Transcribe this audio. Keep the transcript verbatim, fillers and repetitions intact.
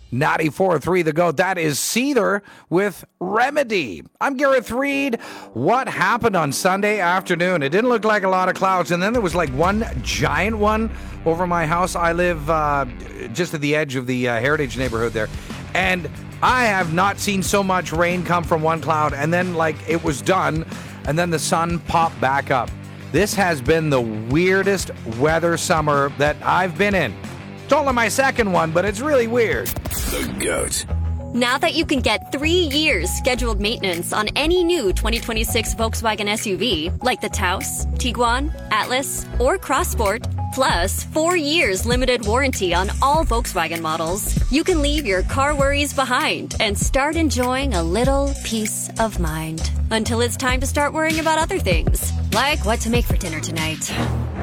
ninety-four point three The Goat. That is Seether with Remedy. I'm Gareth Reed. What happened on Sunday afternoon? It didn't look like a lot of clouds, and then there was like one giant one over my house. I live uh, just at the edge of the uh, Heritage neighborhood there, and I have not seen so much rain come from one cloud, and then like it was done, and then the sun popped back up. This has been the weirdest weather summer that I've been in. It's only my second one, but it's really weird. The Goat. Now that you can get three years scheduled maintenance on any new twenty twenty-six Volkswagen S U V, like the Taos, Tiguan, Atlas, or Crossport, plus four years limited warranty on all Volkswagen models, you can leave your car worries behind and start enjoying a little peace of mind. Until it's time to start worrying about other things, like what to make for dinner tonight.